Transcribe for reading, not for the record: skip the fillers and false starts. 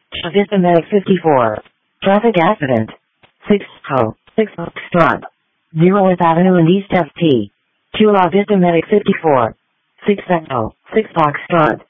Vista Medic 54. Traffic accident. 6 Foxtrot. 0th Avenue and East FT. Chula Vista Medic 54. 6 Foxtrot.